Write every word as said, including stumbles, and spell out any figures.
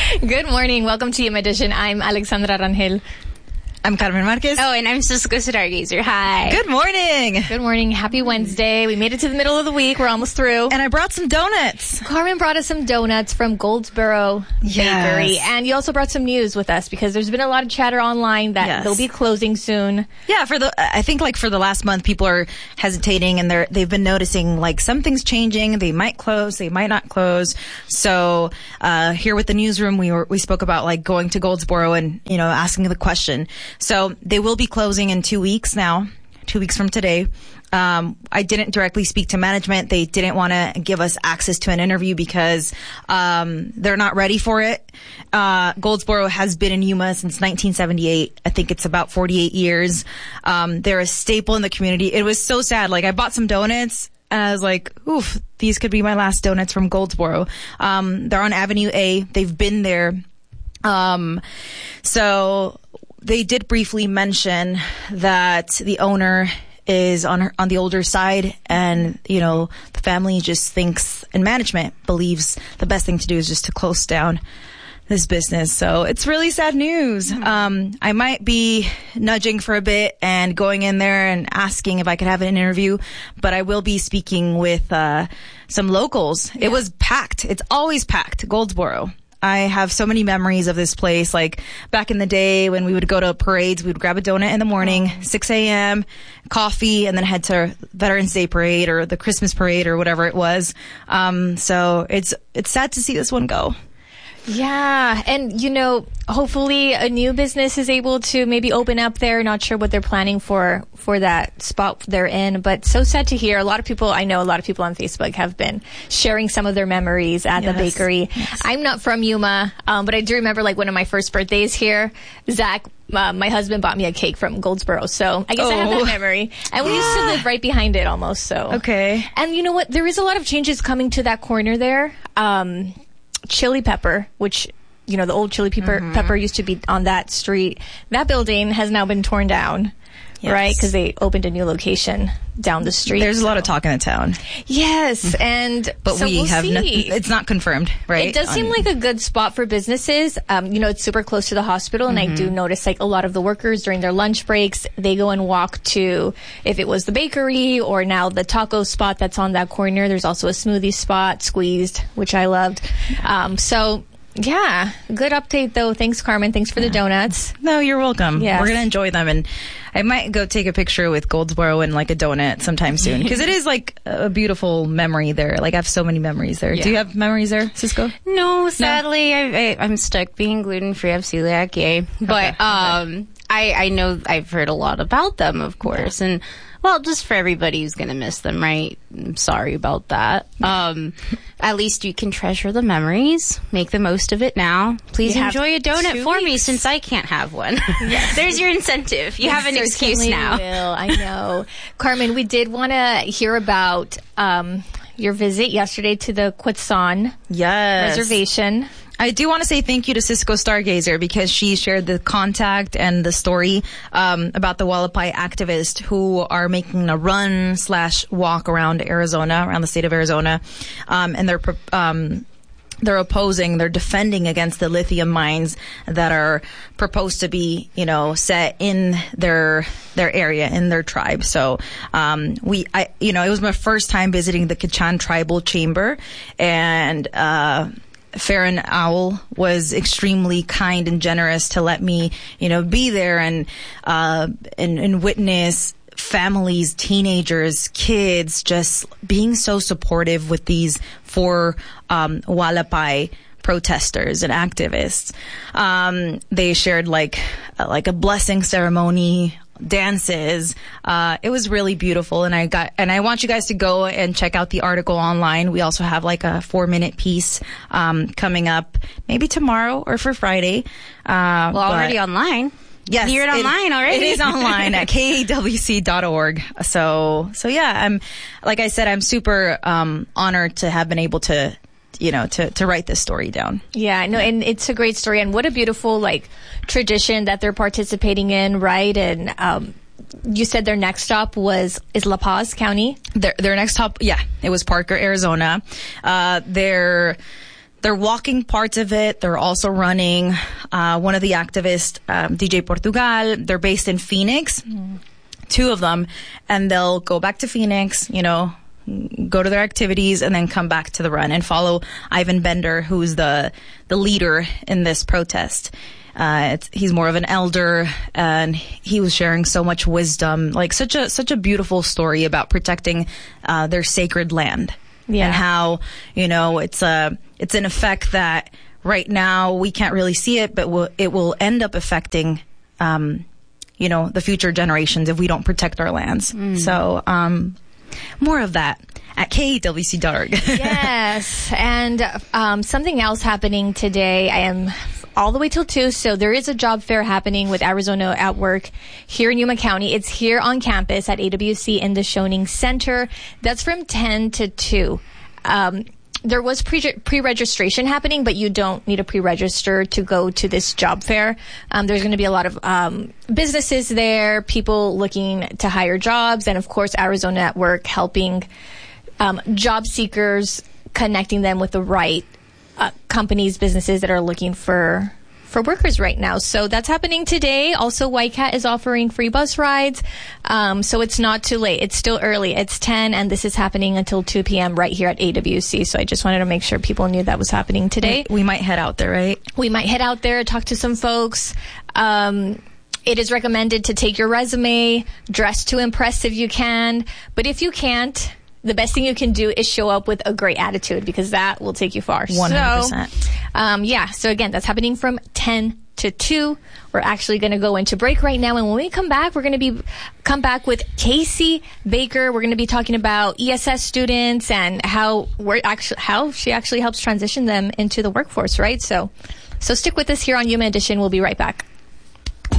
Good morning. Welcome to Yuma Edition. I'm Alexandra Rangel. I'm Carmen Marquez. Oh, and I'm Cisco Stargazer. Hi. Good morning. Good morning. Happy Wednesday. We made it to the middle of the week. We're almost through. And I brought some donuts. Carmen brought us some donuts from Goldsboro yes. Bakery. And you also brought some news with us because there's been a lot of chatter online that yes. they'll be closing soon. Yeah, for the I think like for the last month people are hesitating and they're they've been noticing like something's changing. They might close, they might not close. So uh here with the newsroom we were we spoke about like going to Goldsboro and, you know, asking the question. So they will be closing in two weeks now, two weeks from today. Um, I didn't directly speak to management. They didn't want to give us access to an interview because um, they're not ready for it. Uh, Goldsboro has been in Yuma since nineteen seventy-eight. I think it's about forty-eight years. Um, they're a staple in the community. It was so sad. Like I bought some donuts and I was like, oof, these could be my last donuts from Goldsboro. Um, they're on Avenue A. They've been there. Um, so they did briefly mention that the owner is on her, on the older side, and you know the family just thinks and management believes the best thing to do is just to close down this business. So it's really sad news. Mm-hmm. Um, I might be nudging for a bit and going in there and asking if I could have an interview, but I will be speaking with uh, some locals. Yeah. It was packed. It's always packed, Goldsboro. I have so many memories of this place. Like back in the day when we would go to parades, we would grab a donut in the morning, six a.m., coffee, and then head to Veterans Day Parade or the Christmas Parade or whatever it was. Um, so it's it's sad to see this one go. Yeah, and you know, hopefully a new business is able to maybe open up there. Not sure what they're planning for for that spot they're in, but so sad to hear. A lot of people, I know a lot of people on Facebook have been sharing some of their memories at yes. the bakery. Yes. I'm not from Yuma, um, but I do remember like one of my first birthdays here, Zach, uh, my husband bought me a cake from Goldsboro, so I guess oh. I have that memory. And we yeah. used to live right behind it almost, so. Okay. And you know what? There is a lot of changes coming to that corner there. Um, Chili Pepper, which, you know, the old Chili Pepper, mm-hmm. Pepper used to be on that street. That building has now been torn down, yes. right? Because they opened a new location down the street. There's so. a lot of talk in the town. Yes, and but so we we'll have see. no, it's not confirmed, right? It does on, seem like a good spot for businesses. Um, you know, it's super close to the hospital, and mm-hmm. I do notice like a lot of the workers during their lunch breaks, they go and walk to, if it was the bakery or now the taco spot that's on that corner. There's also a smoothie spot, Squeezed, which I loved. Um, so. Yeah, good update though. Thanks, Carmen. Thanks for the donuts. No, you're welcome. Yes. We're gonna enjoy them, and I might go take a picture with Goldsboro and like a donut sometime soon because it is like a beautiful memory there. Like I have so many memories there. Yeah. Do you have memories there, Cisco? No, sadly, no? I, I, I'm stuck being gluten free. I have celiac, yay. But okay. um, okay. I I know I've heard a lot about them, of course, yeah. and. Well, just for everybody who's going to miss them, right? I'm sorry about that. Um, at least you can treasure the memories. Make the most of it now. Please you enjoy a donut for weeks. me since I can't have one. Yes. There's your incentive. You, you have an excuse now. Will. I know. Carmen, we did want to hear about um, your visit yesterday to the Quezon yes. reservation. I do want to say thank you to Cisco Stargazer because she shared the contact and the story um, about the Hualapai activists who are making a run slash walk around Arizona, around the state of Arizona, um, and they're um, they're opposing, they're defending against the lithium mines that are proposed to be, you know, set in their their area, in their tribe. So um, we, I, you know, it was my first time visiting the Quechan Tribal Chamber, and. Uh, Farron Owl was extremely kind and generous to let me, you know, be there and, uh, and, and witness families, teenagers, kids, just being so supportive with these four, um, Hualapai protesters and activists. Um, they shared like, uh, like a blessing ceremony, dances. Uh, it was really beautiful, and I got and I want you guys to go and check out the article online. We also have like a four minute piece um, coming up, maybe tomorrow or for Friday. Uh, well, already online. Yes, you're it, online already. It is online at K A W C dot org. So, so yeah, I'm like I said, I'm super um, honored to have been able to. you know, to, to write this story down. Yeah, no, and it's a great story. And what a beautiful, like, tradition that they're participating in, right? And um, you said their next stop was, is La Paz County? Their, their next stop, yeah, it was Parker, Arizona. Uh, their, they're walking parts of it. They're also running. Uh, one of the activists, um, D J Portugal, they're based in Phoenix. Mm. Two of them, and they'll go back to Phoenix, you know, go to their activities, and then come back to the run and follow Ivan Bender, who's the the leader in this protest. Uh, it's, he's more of an elder, and he was sharing so much wisdom, like such a such a beautiful story about protecting uh, their sacred land. Yeah. And how, you know, it's a it's an effect that right now we can't really see it, but will, it will end up affecting. Um, you know, the future generations if we don't protect our lands. Mm. So, um, more of that at K W C dot org. Yes. And, um, something else happening today. I am all the way till two. So there is a job fair happening with Arizona at Work here in Yuma County. It's here on campus at A W C in the Schoening Center. That's from ten to two. Um, There was pre- pre-registration happening, but you don't need to pre-register to go to this job fair. Um, there's going to be a lot of um, businesses there, people looking to hire jobs, and of course, Arizona at Work helping um, job seekers, connecting them with the right uh, companies, businesses that are looking for for workers right now. So that's happening today. Also, White Cat is offering free bus rides. Um, so it's not too late. It's still early. It's ten, and this is happening until two p.m. right here at A W C. So I just wanted to make sure people knew that was happening today. We might head out there, right? We might head out there, talk to some folks. Um, it is recommended to take your resume, dress to impress if you can. But if you can't, the best thing you can do is show up with a great attitude, because that will take you far. one hundred percent. So, um, yeah. So again, that's happening from ten to two. We're actually going to go into break right now. And when we come back, we're going to be, come back with Casey Baker. We're going to be talking about E S S students and how we're actually, how she actually helps transition them into the workforce, right? So, so stick with us here on Yuma Edition. We'll be right back.